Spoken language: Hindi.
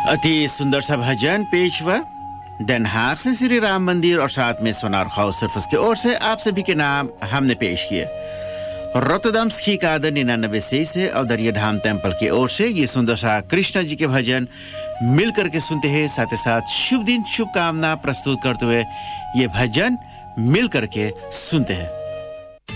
अति सुंदर सा भजन पेशवा Den Haag से श्री राम मंदिर और साथ में सोनार हाउस सर्विस की ओर से आप सभी के नाम हमने पेश किए। रोटरडम स्कीकादर 99 से और दरिया धाम टेम्पल की ओर से ये सुंदर सा कृष्ण जी के भजन मिल करके सुनते हैं। साथ ही साथ शुभ दिन शुभकामना प्रस्तुत करते हुए ये भजन मिल करके सुनते हैं।